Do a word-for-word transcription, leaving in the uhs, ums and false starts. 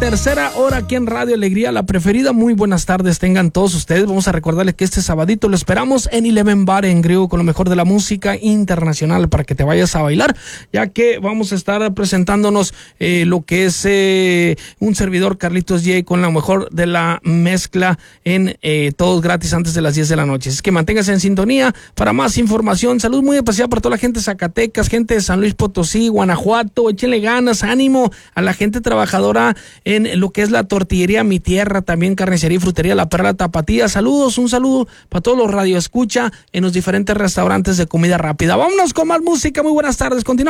tercera hora aquí en Radio Alegría, la preferida. Muy buenas tardes tengan todos ustedes. Vamos a recordarles que este sabadito lo esperamos en Eleven Bar en griego con lo mejor de la música internacional para que te vayas a bailar, ya que vamos a estar presentándonos eh, lo que es eh, un servidor Carlitos J con lo mejor de la mezcla en eh, todos gratis antes de las diez de la noche. Es que manténgase en sintonía para más información. Salud muy especial para toda la gente de Zacatecas, gente de San Luis Potosí, Guanajuato. Échenle ganas, ánimo a la gente trabajadora en lo que es la tortillería Mi Tierra, también carnicería y frutería La Perla Tapatía. Saludos, un saludo para todos los radioescucha en los diferentes restaurantes de comida rápida. Vámonos con más música. Muy buenas tardes. Continuamos.